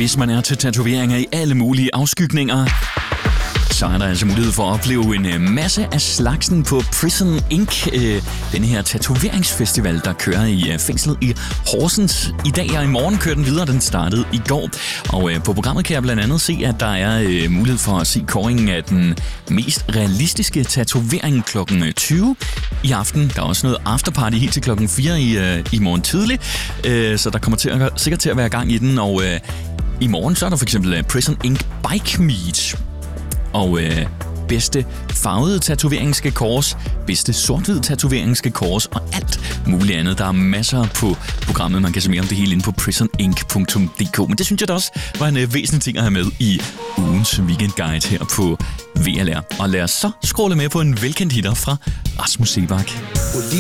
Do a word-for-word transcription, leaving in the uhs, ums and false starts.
hvis man er til tatoveringer i alle mulige afskygninger, så er der altså mulighed for at opleve en masse af slagsen på Prison Incorporated. Denne her tatoveringsfestival, der kører i fængslet i Horsens i dag, og i morgen kører den videre. Den startede i går. Og på programmet kan jeg blandt andet se, at der er mulighed for at se kåringen af den mest realistiske tatovering klokken tyve i aften. Der er også noget afterparty helt til klokken fire i, i morgen tidlig, så der kommer til at, sikkert til at være gang i den. Og i morgen så er der for eksempel Prison Incorporated Bike Meet. Og øh, bedste farvede tatovering skal kåres, bedste sort-hvid tatovering skal kåres, og alt muligt andet. Der er masser på programmet. Man kan se mere om det hele inde på prison inc punktum d k. Men det synes jeg da også var en øh, væsentlig ting at have med i ugens weekendguide her på V L R. Og lad os så scrolle med på en velkendt hitter fra Rasmus Seebach.